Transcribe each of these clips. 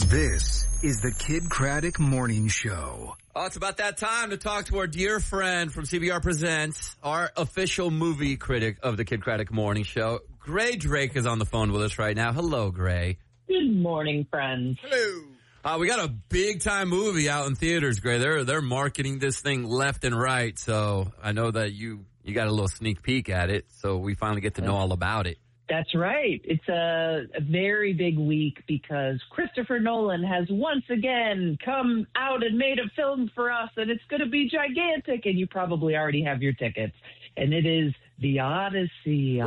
This is the Kid Craddock Morning Show. Oh, it's about that time to talk to our dear friend from CBR Presents, our official movie critic of the Kid Craddock Morning Show. Gray Drake is on the phone with us right now. Hello, Gray. Good morning, friends. Hello. We got a big-time movie out in theaters, Gray. They're marketing this thing left and right, so I know that you got a little sneak peek at it, so we finally get to know all about it. That's right. It's a very big week because Christopher Nolan has once again come out and made a film for us, and it's going to be gigantic, and you probably already have your tickets. And it is The Odyssey.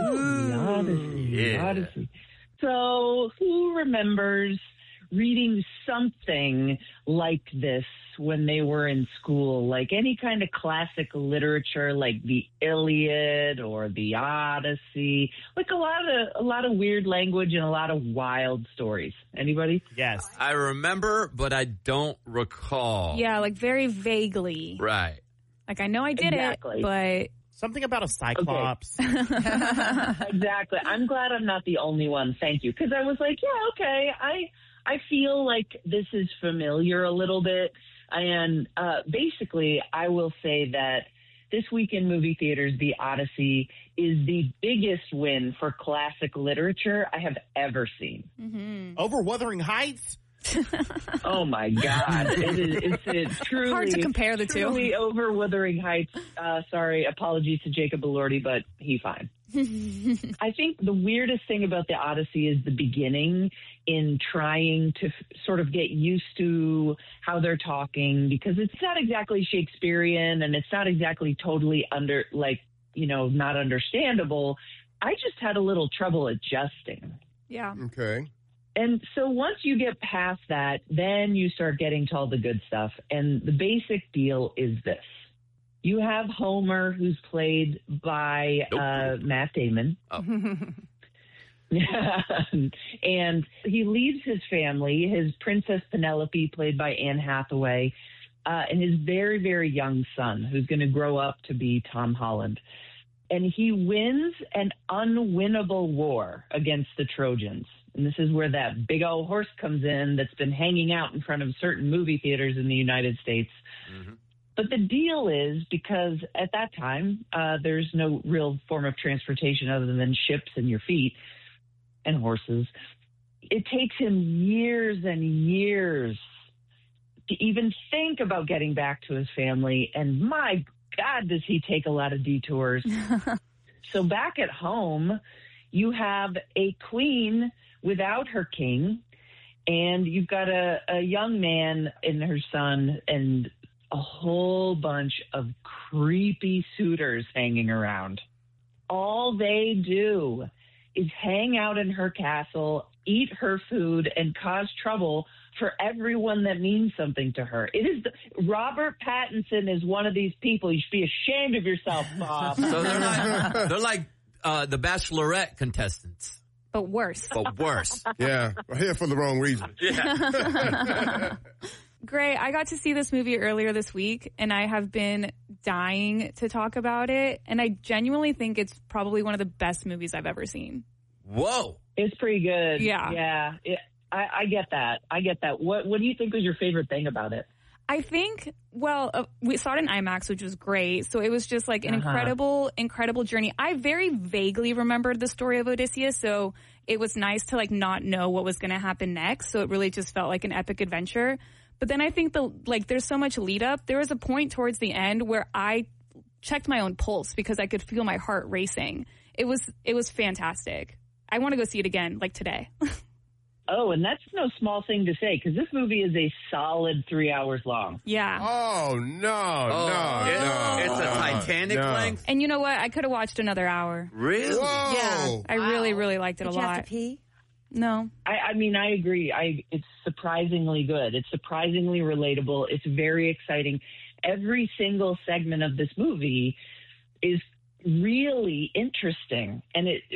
Odyssey. So who remembers reading something like this when they were in school, like any kind of classic literature, like the Iliad or the Odyssey, like a lot of weird language and a lot of wild stories. Anybody? Yes. I remember, but I don't recall. Yeah, like very vaguely. Right. Like I know I did it, but... Something about a cyclops. Okay. Exactly. I'm glad I'm not the only one. Thank you. Because I was like, yeah, okay. I feel like this is familiar a little bit. And basically, I will say that this week in movie theaters, The Odyssey is the biggest win for classic literature I have ever seen. Mm-hmm. Over Wuthering Heights? Oh, my God. It's truly hard to compare the two. Truly over Wuthering Heights. Sorry, apologies to Jacob Elordi, but he's fine. I think the weirdest thing about The Odyssey is the beginning in trying to sort of get used to how they're talking, because it's not exactly Shakespearean and it's not exactly totally not understandable. I just had a little trouble adjusting. Yeah. Okay. And so once you get past that, then you start getting to all the good stuff. And the basic deal is this. You have Homer, who's played by Matt Damon. Oh. And he leaves his family, his Princess Penelope, played by Anne Hathaway, and his very, very young son, who's going to grow up to be Tom Holland. And he wins an unwinnable war against the Trojans. And this is where that big old horse comes in that's been hanging out in front of certain movie theaters in the United States. Mm-hmm. But the deal is, because at that time, there's no real form of transportation other than ships and your feet and horses. It takes him years and years to even think about getting back to his family. And my God, does he take a lot of detours. So back at home, you have a queen without her king, and you've got a young man and her son and a whole bunch of creepy suitors hanging around. All they do is hang out in her castle, eat her food, and cause trouble for everyone that means something to her. It is Robert Pattinson is one of these people. You should be ashamed of yourself, Bob. So they're like the Bachelorette contestants. But worse. Yeah, we're here for the wrong reason. Yeah. Gray, I got to see this movie earlier this week, and I have been dying to talk about it. And I genuinely think it's probably one of the best movies I've ever seen. Whoa. It's pretty good. Yeah. Yeah. I get that. What do you think was your favorite thing about it? I think, we saw it in IMAX, which was great. So it was just like an incredible journey. I very vaguely remembered the story of Odysseus, so it was nice to like not know what was going to happen next. So it really just felt like an epic adventure. But then I think there's so much lead up. There was a point towards the end where I checked my own pulse because I could feel my heart racing. It was fantastic. I want to go see it again, like today. Oh, and that's no small thing to say, because this movie is a solid 3 hours long. Yeah. Oh, no. It's a Titanic length? And you know what? I could have watched another hour. Really? Whoa. Yeah. I really, really liked it a lot. Did you have to pee? No. I mean, I agree. It's surprisingly good. It's surprisingly relatable. It's very exciting. Every single segment of this movie is really interesting, and it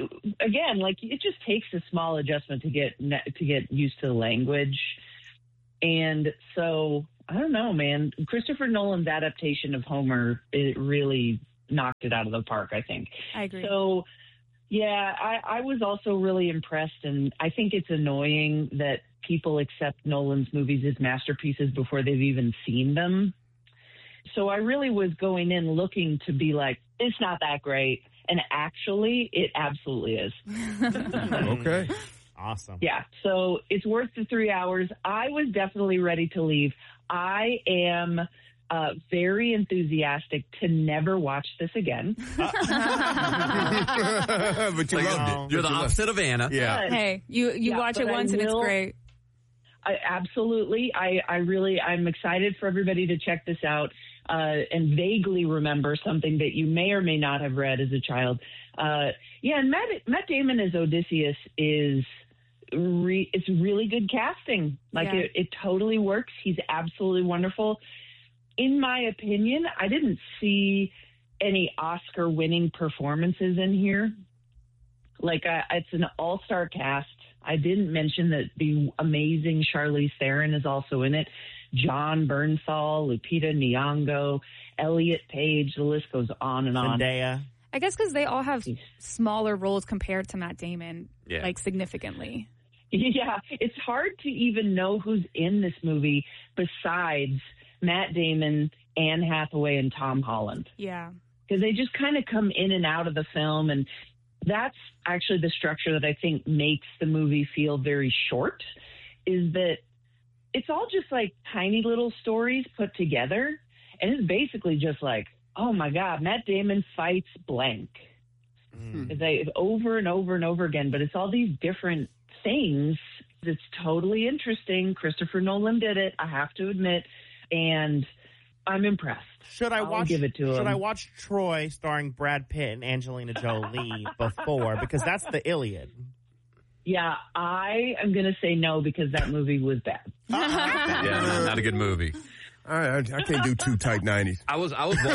just takes a small adjustment to get used to the language. And so I don't know, man. Christopher Nolan's adaptation of Homer, it really knocked it out of the park, I think. I agree. So Yeah, I was also really impressed, and I think it's annoying that people accept Nolan's movies as masterpieces before they've even seen them. So I really was going in looking to be like, it's not that great. And actually, it absolutely is. Okay. Awesome. Yeah, so it's worth the 3 hours. I was definitely ready to leave. I am very enthusiastic to never watch this again. But you loved it. You're the opposite of Anna. Yeah. Hey, you watch it once and it's great. Absolutely. I'm excited for everybody to check this out and vaguely remember something that you may or may not have read as a child. And Matt Damon as Odysseus is it's really good casting. It totally works. He's absolutely wonderful. In my opinion, I didn't see any Oscar-winning performances in here. It's an all-star cast. I didn't mention that the amazing Charlize Theron is also in it. John Bernthal, Lupita Nyong'o, Elliot Page. The list goes on and on. Zendaya. I guess because they all have smaller roles compared to Matt Damon, significantly. Yeah, it's hard to even know who's in this movie besides Matt Damon, Anne Hathaway, and Tom Holland. Yeah. Because they just kind of come in and out of the film, and that's actually the structure that I think makes the movie feel very short, is that it's all just like tiny little stories put together, and it's basically just like, oh my God, Matt Damon fights blank. It's over and over and over again, but it's all these different things. It's totally interesting. Christopher Nolan did it, I have to admit, and I'm impressed. I'll give it to him. Should I watch Troy starring Brad Pitt and Angelina Jolie before? Because that's the Iliad. Yeah, I am going to say no because that movie was bad. Yeah, not a good movie. I can't do two tight 90s. I was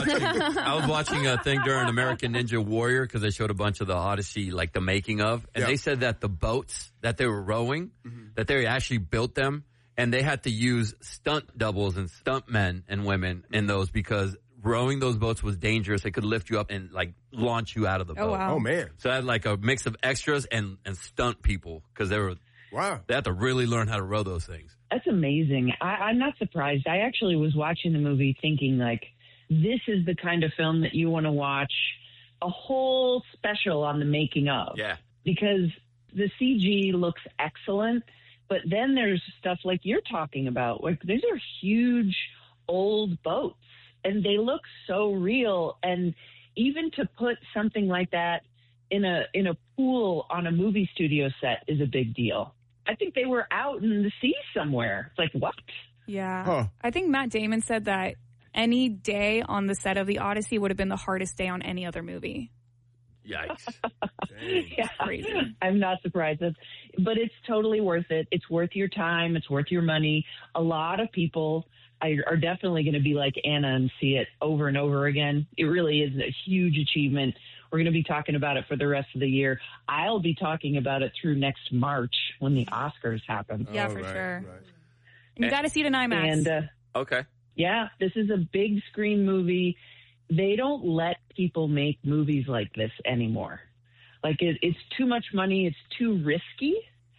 watching a thing during American Ninja Warrior because they showed a bunch of the Odyssey, like the making of, and they said that the boats that they were rowing, that they actually built them, and they had to use stunt doubles and stunt men and women in those because rowing those boats was dangerous. It could lift you up and like launch you out of the boat. Oh, wow. Oh, man. So I had like a mix of extras and stunt people because they had to really learn how to row those things. That's amazing. I'm not surprised. I actually was watching the movie thinking, like, this is the kind of film that you want to watch a whole special on the making of. Yeah. Because the CG looks excellent, but then there's stuff like you're talking about. Like, these are huge old boats, and they look so real. And even to put something like that in a pool on a movie studio set is a big deal. I think they were out in the sea somewhere. It's like, what? Yeah. Huh. I think Matt Damon said that any day on the set of The Odyssey would have been the hardest day on any other movie. Yikes. Yeah. Crazy. I'm not surprised. But it's totally worth it. It's worth your time. It's worth your money. A lot of people are definitely going to be like Anna and see it over and over again. It really is a huge achievement. We're going to be talking about it for the rest of the year. I'll be talking about it through next March when the Oscars happen. Yeah, for sure. Right. You got to see it in IMAX. And, okay. Yeah, this is a big screen movie. They don't let people make movies like this anymore. Like, it's too much money. It's too risky.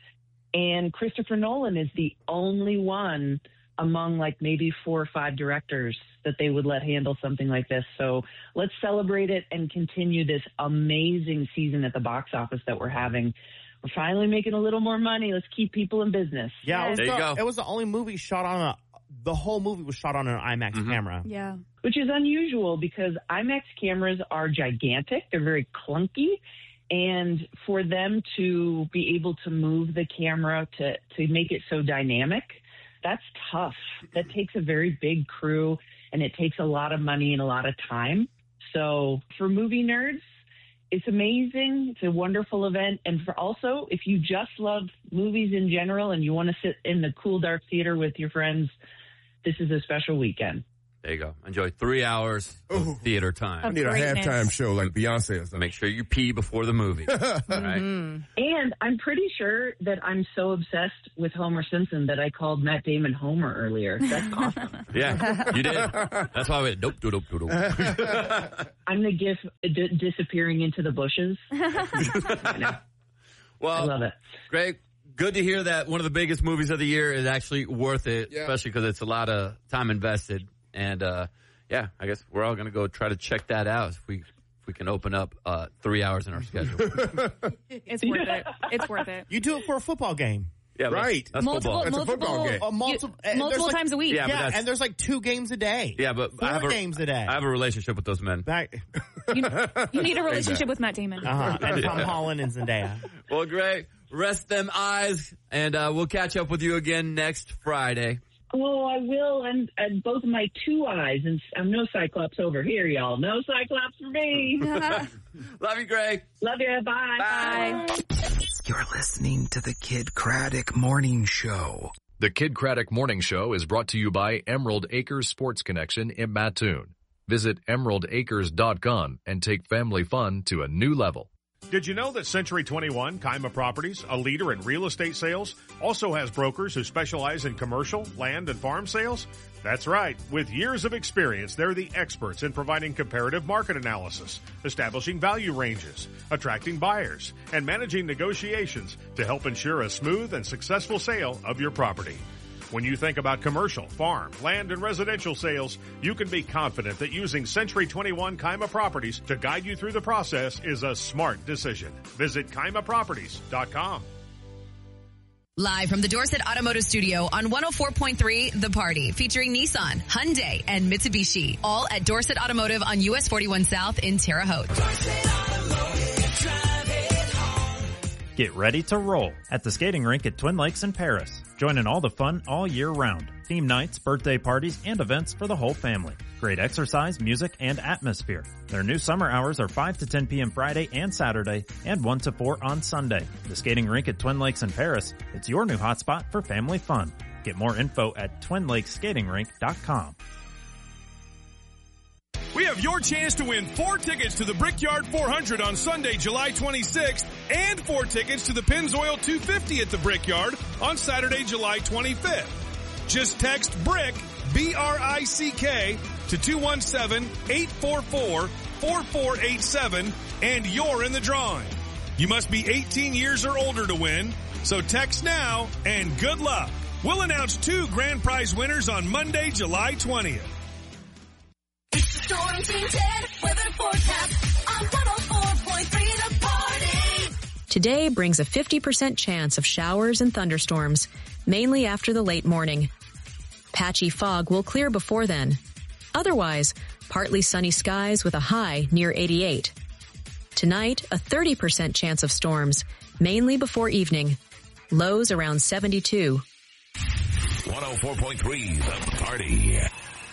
And Christopher Nolan is the only one among like maybe 4 or 5 directors that they would let handle something like this. So let's celebrate it and continue this amazing season at the box office that we're having. We're finally making a little more money. Let's keep people in business. Yeah, there you go. It was the only movie shot on the whole movie was shot on an IMAX camera. Yeah. Which is unusual because IMAX cameras are gigantic. They're very clunky. And for them to be able to move the camera to make it so dynamic, that's tough. That takes a very big crew, and it takes a lot of money and a lot of time. So for movie nerds, it's amazing. It's a wonderful event. And for also, if you just love movies in general and you want to sit in the cool, dark theater with your friends, this is a special weekend. There you go. Enjoy 3 hours of theater time. I need a halftime show like Beyonce or something. Make sure you pee before the movie. All right? And I'm pretty sure that I'm so obsessed with Homer Simpson that I called Matt Damon Homer earlier. That's awesome. Yeah, you did. That's why I went dope. I'm the GIF disappearing into the bushes. Well, I love it. Greg, good to hear that one of the biggest movies of the year is actually worth it, especially because it's a lot of time invested. And, I guess we're all going to go try to check that out if we can open up 3 hours in our schedule. It's worth it. It's worth it. You do it for a football game. Yeah, right. That's football. That's a football game. Multiple times a week. Yeah, And there's like 2 games a day. Yeah, but 4 games a day. I have a relationship with those men. You need a relationship with Matt Damon. And Tom Holland and Zendaya. Well, Greg, rest them eyes, and we'll catch up with you again next Friday. Oh, I will. And both of my 2 eyes. And I'm no Cyclops over here, y'all. No Cyclops for me. Love you, Greg. Love you. Bye. Bye. You're listening to the Kid Craddock Morning Show. The Kid Craddock Morning Show is brought to you by Emerald Acres Sports Connection in Mattoon. Visit emeraldacres.com and take family fun to a new level. Did you know that Century 21 Kaima Properties, a leader in real estate sales, also has brokers who specialize in commercial, land, and farm sales? That's right. With years of experience, they're the experts in providing comparative market analysis, establishing value ranges, attracting buyers, and managing negotiations to help ensure a smooth and successful sale of your property. When you think about commercial, farm, land, and residential sales, you can be confident that using Century 21 Kaima Properties to guide you through the process is a smart decision. Visit KaimaProperties.com. Live from the Dorset Automotive Studio on 104.3 The Party, featuring Nissan, Hyundai, and Mitsubishi, all at Dorset Automotive on US 41 South in Terre Haute. Get ready to roll at the skating rink at Twin Lakes in Paris. Join in all the fun all year round. Theme nights, birthday parties, and events for the whole family. Great exercise, music, and atmosphere. Their new summer hours are 5 to 10 p.m. Friday and Saturday, and 1 to 4 on Sunday. The skating rink at Twin Lakes in Paris, it's your new hotspot for family fun. Get more info at twinlakeskatingrink.com. We have your chance to win 4 tickets to the Brickyard 400 on Sunday, July 26th, and 4 tickets to the Pennzoil 250 at the Brickyard on Saturday, July 25th. Just text BRICK, B-R-I-C-K, to 217-844-4487, and you're in the drawing. You must be 18 years or older to win, so text now, and good luck. We'll announce 2 grand prize winners on Monday, July 20th. Storm Team 10 weather forecast on 104.3 The Party. Today brings a 50% chance of showers and thunderstorms, mainly after the late morning. Patchy fog will clear before then. Otherwise, partly sunny skies with a high near 88. Tonight, a 30% chance of storms, mainly before evening. Lows around 72. 104.3 The Party.